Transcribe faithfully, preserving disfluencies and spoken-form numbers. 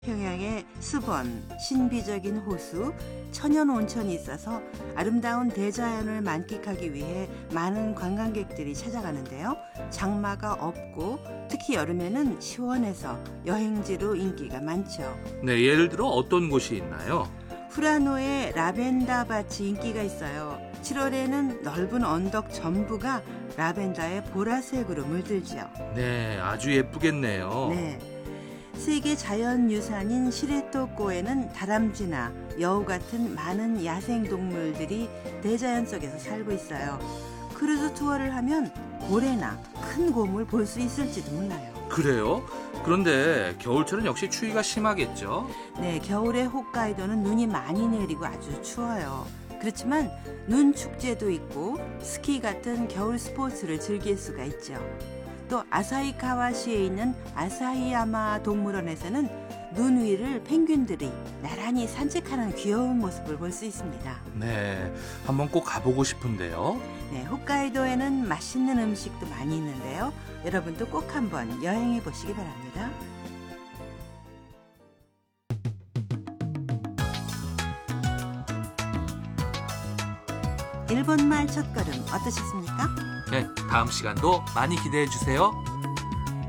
평양에 수번, 신비적인 호수, 천연 온천이 있어서 아름다운 대자연을 만끽하기 위해 많은 관광객들이 찾아가는데요. 장마가 없고 특히 여름에는 시원해서 여행지로 인기가 많죠. 네, 예를 들어 어떤 곳이 있나요? 후라노의 라벤더 밭이 인기가 있어요. 칠월에는 넓은 언덕 전부가 라벤더의 보라색으로 물들죠. 네, 아주 예쁘겠네요. 네. 세계 자연유산인 시레토코에는 다람쥐나 여우 같은 많은 야생동물들이 대자연 속에서 살고 있어요. 크루즈 투어를 하면 고래나 큰 곰을 볼 수 있을지도 몰라요. 그래요? 그런데 겨울철은 역시 추위가 심하겠죠? 네, 겨울에 홋카이도는 눈이 많이 내리고 아주 추워요. 그렇지만 눈 축제도 있고 스키 같은 겨울 스포츠를 즐길 수가 있죠. 또 아사히카와시에 있는 아사히야마 동물원에서는 눈 위를 펭귄들이 나란히 산책하는 귀여운 모습을 볼 수 있습니다. 네, 한번 꼭 가보고 싶은데요. 네, 홋카이도에는 맛있는 음식도 많이 있는데요. 여러분도 꼭 한번 여행해 보시기 바랍니다. 일본말 첫걸음 어떠셨습니까? 네, 다음 시간도 많이 기대해 주세요.